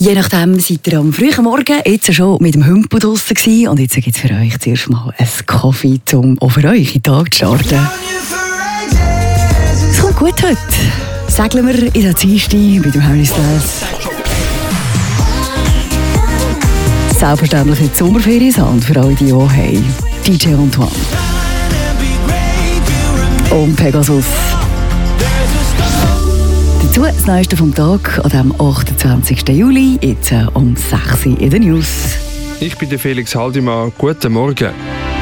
Je nachdem seid ihr am frühen Morgen jetzt schon mit dem Hümpel draussen gewesen. Und jetzt gibt es für euch zuerst mal einen Kaffee, um auch für euch in den Tag zu starten. Es kommt gut heute. Segeln wir in der Dienstag mit dem Harry Styles. Selbstverständlich in die Sommerferien für alle, die auch haben. DJ Antoine. Und Pegasus. Dazu das Neueste vom Tag an dem 28. Juli, jetzt um 6 Uhr in den News. Ich bin der Felix Haldimann. Guten Morgen.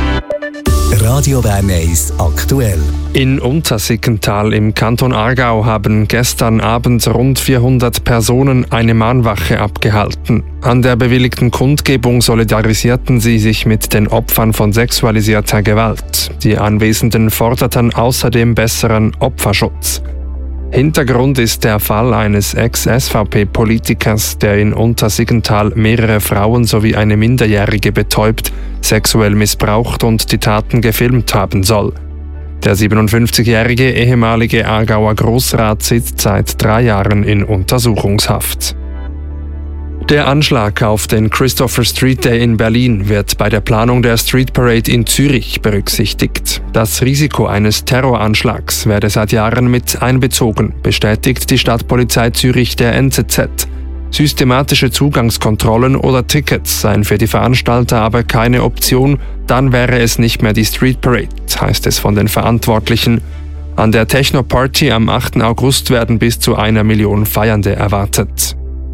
Radio Bern 1 aktuell. In Untersiggenthal im Kanton Aargau haben gestern Abend rund 400 Personen eine Mahnwache abgehalten. An der bewilligten Kundgebung solidarisierten sie sich mit den Opfern von sexualisierter Gewalt. Die Anwesenden forderten außerdem besseren Opferschutz. Hintergrund ist der Fall eines Ex-SVP-Politikers, der in Untersiggenthal mehrere Frauen sowie eine Minderjährige betäubt, sexuell missbraucht und die Taten gefilmt haben soll. Der 57-jährige ehemalige Aargauer Grossrat sitzt seit 3 Jahren in Untersuchungshaft. Der Anschlag auf den Christopher Street Day in Berlin wird bei der Planung der Street Parade in Zürich berücksichtigt. Das Risiko eines Terroranschlags werde seit Jahren mit einbezogen, bestätigt die Stadtpolizei Zürich der NZZ. Systematische Zugangskontrollen oder Tickets seien für die Veranstalter aber keine Option, dann wäre es nicht mehr die Street Parade, heißt es von den Verantwortlichen. An der Techno-Party am 8. August werden bis zu 1 Million Feiernde erwartet.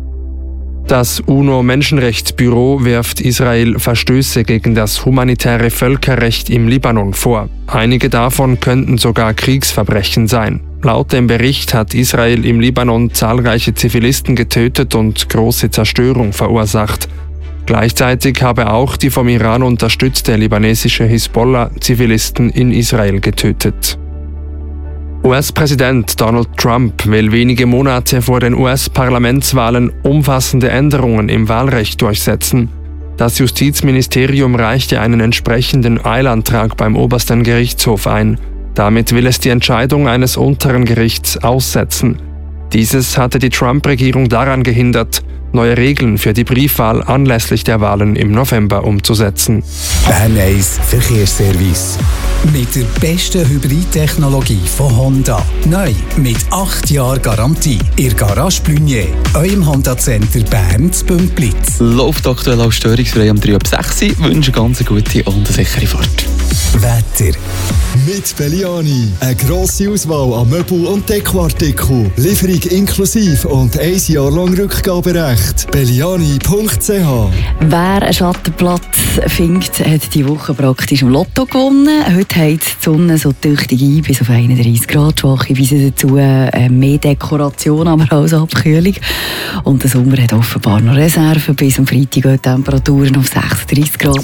Das UNO-Menschenrechtsbüro wirft Israel Verstöße gegen das humanitäre Völkerrecht im Libanon vor. Einige davon könnten sogar Kriegsverbrechen sein. Laut dem Bericht hat Israel im Libanon zahlreiche Zivilisten getötet und große Zerstörung verursacht. Gleichzeitig habe auch die vom Iran unterstützte libanesische Hisbollah Zivilisten in Israel getötet. US-Präsident Donald Trump will wenige Monate vor den US-Parlamentswahlen umfassende Änderungen im Wahlrecht durchsetzen. Das Justizministerium reichte einen entsprechenden Eilantrag beim obersten Gerichtshof ein. Damit will es die Entscheidung eines unteren Gerichts aussetzen. Dieses hatte die Trump-Regierung daran gehindert, neue Regeln für die Briefwahl anlässlich der Wahlen im November umzusetzen. Bern 1 Verkehrsservice. Mit der besten Hybridtechnologie von Honda. Neu mit 8 Jahren Garantie. Ihr Garage Blunier, eurem Honda-Center Bern zu Bümplitz. Läuft aktuell auch störungsfrei am 3 ab 6 Uhr. Wünsche ganz eine gute und eine sichere Fahrt. Wetter. Mit Belliani. Eine grosse Auswahl an Möbel- und Dekoartikeln. Lieferung inklusive und 1 Jahr lang Rückgaberecht. Belliani.ch. Wer einen Schattenplatz findet, hat diese Woche praktisch im Lotto gewonnen. Heute heizt die Sonne so tüchtig ein, bis auf 31 Grad. Schwache Weise dazu mehr Dekoration, aber auch Abkühlung. Und der Sommer hat offenbar noch Reserven. Bis am Freitag gehen Temperaturen auf 36 Grad.